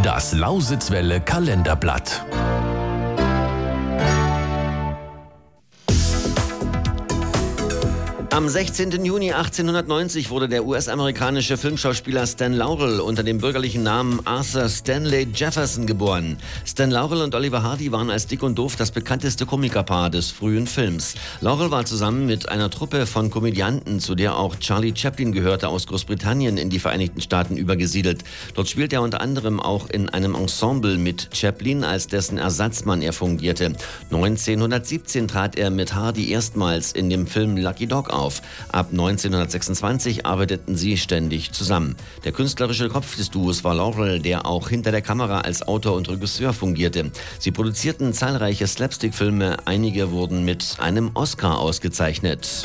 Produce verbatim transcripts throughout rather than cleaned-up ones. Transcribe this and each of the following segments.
Das Lausitzwelle Kalenderblatt. Am sechzehnten Juni achtzehnhundertneunzig wurde der U S-amerikanische Filmschauspieler Stan Laurel unter dem bürgerlichen Namen Arthur Stanley Jefferson geboren. Stan Laurel und Oliver Hardy waren als Dick und Doof das bekannteste Komikerpaar des frühen Films. Laurel war zusammen mit einer Truppe von Komödianten, zu der auch Charlie Chaplin gehörte, aus Großbritannien in die Vereinigten Staaten übergesiedelt. Dort spielte er unter anderem auch in einem Ensemble mit Chaplin, als dessen Ersatzmann er fungierte. neunzehnhundertsiebzehn trat er mit Hardy erstmals in dem Film Lucky Dog auf. Ab neunzehnhundertsechsundzwanzig arbeiteten sie ständig zusammen. Der künstlerische Kopf des Duos war Laurel, der auch hinter der Kamera als Autor und Regisseur fungierte. Sie produzierten zahlreiche Slapstick-Filme, einige wurden mit einem Oscar ausgezeichnet.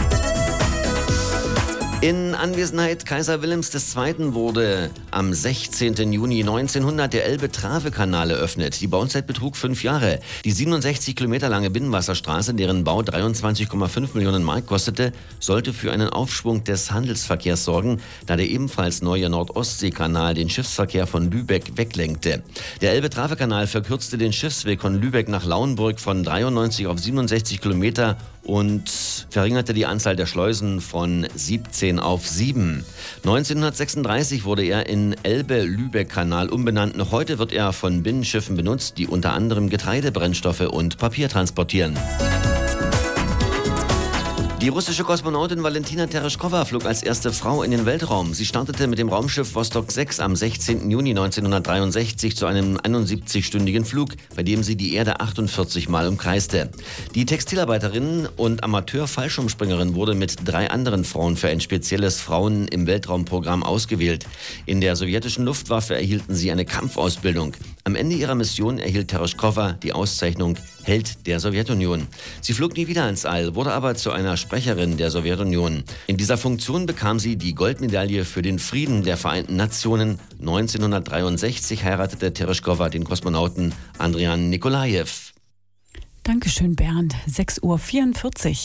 In Anwesenheit Kaiser Wilhelms der Zweiten wurde am sechzehnten Juni neunzehnhundert der Elbe-Trave-Kanal eröffnet. Die Bauzeit betrug fünf Jahre. Die siebenundsechzig Kilometer lange Binnenwasserstraße, deren Bau dreiundzwanzig Komma fünf Millionen Mark kostete, sollte für einen Aufschwung des Handelsverkehrs sorgen, da der ebenfalls neue Nord-Ostsee-Kanal den Schiffsverkehr von Lübeck weglenkte. Der Elbe-Trave-Kanal verkürzte den Schiffsweg von Lübeck nach Lauenburg von dreiundneunzig auf siebenundsechzig Kilometer und verringerte die Anzahl der Schleusen von siebzehn auf sieben. neunzehnhundertsechsunddreißig wurde er in Elbe-Lübeck-Kanal umbenannt. Noch heute wird er von Binnenschiffen benutzt, die unter anderem Getreide, Brennstoffe und Papier transportieren. Die russische Kosmonautin Valentina Tereshkova flog als erste Frau in den Weltraum. Sie startete mit dem Raumschiff Vostok sechs am sechzehnten Juni neunzehnhundertdreiundsechzig zu einem einundsiebzig-stündigen Flug, bei dem sie die Erde achtundvierzig Mal umkreiste. Die Textilarbeiterin und Amateur-Fallschirmspringerin wurde mit drei anderen Frauen für ein spezielles Frauen im Weltraumprogramm ausgewählt. In der sowjetischen Luftwaffe erhielten sie eine Kampfausbildung. Am Ende ihrer Mission erhielt Tereshkova die Auszeichnung Held der Sowjetunion. Sie flog nie wieder ins All, wurde aber zu einer Sprecherin der Sowjetunion. In dieser Funktion bekam sie die Goldmedaille für den Frieden der Vereinten Nationen. neunzehnhundertdreiundsechzig heiratete Tereshkova den Kosmonauten Andrian Nikolajew. Dankeschön, Bernd. sechs Uhr vierundvierzig.